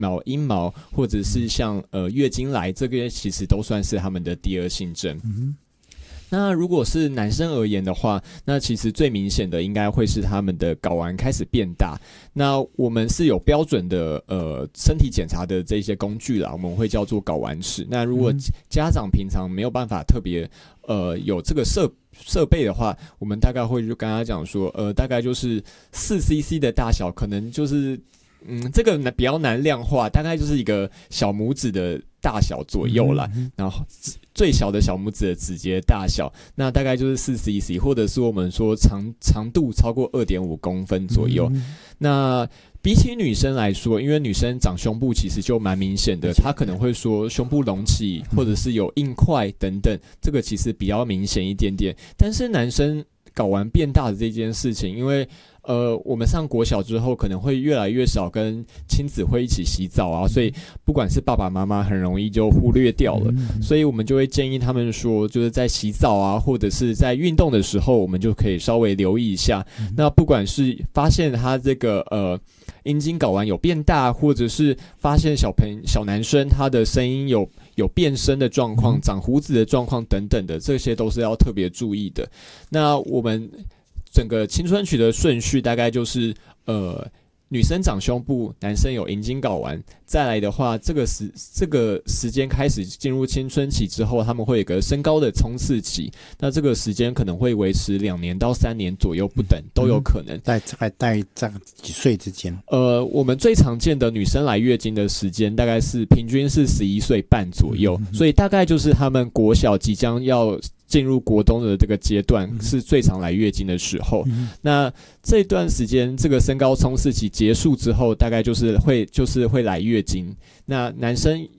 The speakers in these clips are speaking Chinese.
阴毛，或者是像月经来，这个其实都算是他们的第二性征。那如果是男生而言的话，那其实最明显的应该会是他们的睾丸开始变大。那我们是有标准的身体检查的这些工具啦，我们会叫做睾丸尺。那如果家长平常没有办法特别有这个设备的话，我们大概会就跟他讲说，大概就是4cc 的大小，可能就是这个比较难量化，大概就是一个小拇指的大小左右啦，然后最小的小拇指的指节大小，那大概就是4cc， 或者是我们说长度超过 2.5 公分左右。那比起女生来说，因为女生长胸部其实就蛮明显的，她可能会说胸部隆起，或者是有硬块等等，这个其实比较明显一点点。但是男生睾丸变大的这件事情，因为我们上国小之后可能会越来越少跟亲子会一起洗澡啊，所以不管是爸爸妈妈很容易就忽略掉了，所以我们就会建议他们说，就是在洗澡啊，或者是在运动的时候，我们就可以稍微留意一下。那不管是发现他这个阴茎睾丸有变大，或者是发现小男生他的声音有变声的状况、长胡子的状况等等的，这些都是要特别注意的。那我们整个青春期的顺序大概就是女生长胸部，男生有阴茎睾丸。再来的话，这个时间开始进入青春期之后，他们会有个身高的冲刺期。那这个时间可能会维持2年到3年左右不等，都有可能。 在几岁之间？ 我们最常见的女生来月经的时间大概是平均是11岁半左右，所以大概就是他们国小即将要进入国中的这个阶段是最常来月经的时候。那这段时间这个身高冲刺期结束之后，大概就是会来月经。那男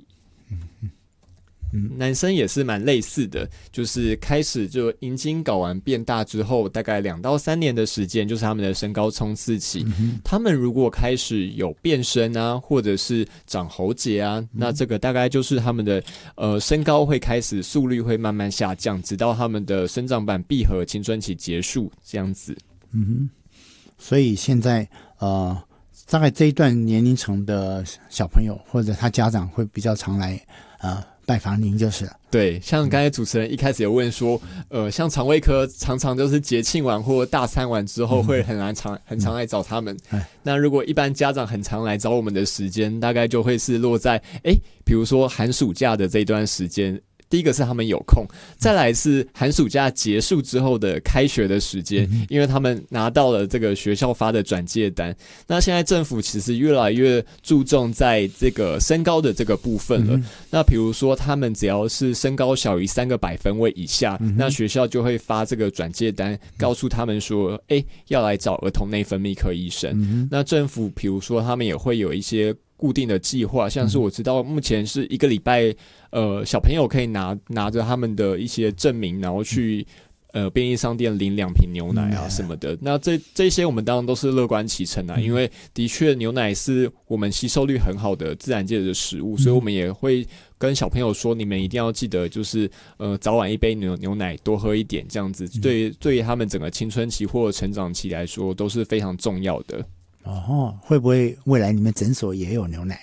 生也是蛮类似的，就是开始就阴茎睾丸变大之后，大概2到3年的时间就是他们的身高冲刺期。他们如果开始有变声啊，或者是长喉结啊，那这个大概就是他们的身高会开始速率会慢慢下降，直到他们的生长板闭合，青春期结束这样子。 所以现在大概这一段年龄层的小朋友或者他家长会比较常来拜访您就是了。 对，像刚才主持人一开始有问说，像肠胃科常常就是节庆完或大餐完之后会很常来找他们。那如果一般家长很常来找我们的时间，大概就会是落在比如说寒暑假的这段时间。第一个是他们有空，再来是寒暑假结束之后的开学的时间，因为他们拿到了这个学校发的转介单。那现在政府其实越来越注重在这个身高的这个部分了。那比如说他们只要是身高小于3个百分位以下，那学校就会发这个转介单，告诉他们说，要来找儿童内分泌科医生。那政府比如说他们也会有一些固定的计划，像是我知道目前是1个礼拜，小朋友可以拿着他们的一些证明，然后去便利商店领2瓶牛奶啊什么的。那这些我们当然都是乐观其成啊，因为的确牛奶是我们吸收率很好的自然界的食物，所以我们也会跟小朋友说，你们一定要记得，就是早晚1杯牛奶多喝一点，这样子对于他们整个青春期或者成长期来说都是非常重要的。 会不会未来你们诊所也有牛奶？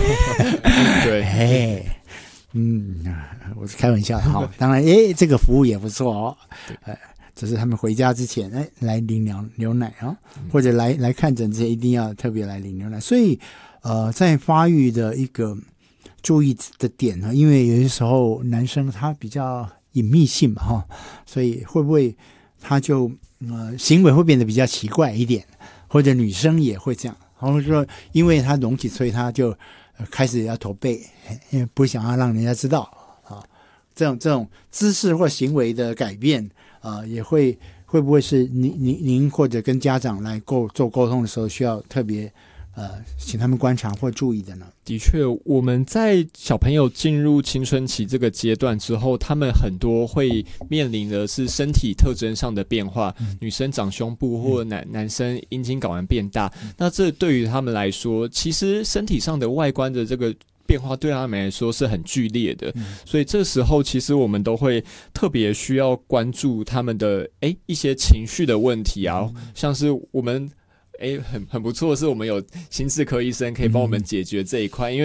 对， 我是开玩笑。好，当然，这个服务也不错哦。只是他们回家之前，来领牛奶啊，或者来看诊之前，一定要特别来领牛奶。所以，在发育的一个注意的点呢，因为有些时候男生他比较隐秘性嘛，所以会不会他就行为会变得比较奇怪一点？或者女生也会这样，或者说因为他隆起，所以他就开始要驼背，因为不想要让人家知道啊。这种姿势或行为的改变也会不会是您或者跟家长来做沟通的时候需要特别请他们观察或注意的呢？ 的确，我们在小朋友进入青春期这个阶段之后，他们很多会面临的是身体特征上的变化，女生长胸部或男生阴茎睾丸变大。那这对于他们来说，其实身体上的外观的这个变化对他们来说是很剧烈的，所以这时候其实我们都会特别需要关注他们的一些情绪的问题啊，像是我们很不错，是我们有心智科医生可以帮我们解决这一块，因为